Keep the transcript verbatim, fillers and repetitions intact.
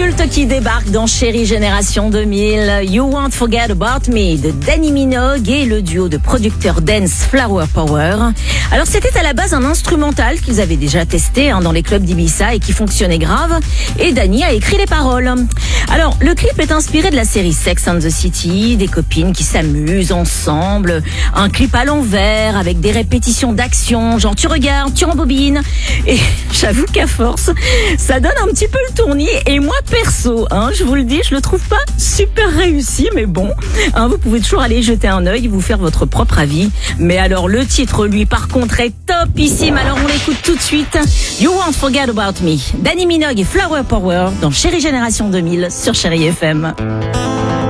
culte qui débarque dans Chérie Génération deux mille. You Won't Forget About Me de Danny Minogue et le duo de producteurs dance Flower Power. Alors c'était à la base un instrumental qu'ils avaient déjà testé hein, dans les clubs d'Ibiza et qui fonctionnait grave. Et Danny a écrit les paroles. Alors le clip est inspiré de la série Sex and the City, des copines qui s'amusent ensemble. Un clip à l'envers avec des répétitions d'action, genre tu regardes, tu rembobines. Et j'avoue qu'à force, ça donne un petit peu le tournis. Et moi perso, hein, je vous le dis, je le trouve pas super réussi, mais bon, hein, vous pouvez toujours aller jeter un œil, vous faire votre propre avis. Mais alors le titre, lui, par contre, est topissime. Alors on l'écoute tout de suite. You Won't Forget About Me, Danny Minogue et Flower Power dans Chérie Génération deux mille sur Chérie F M.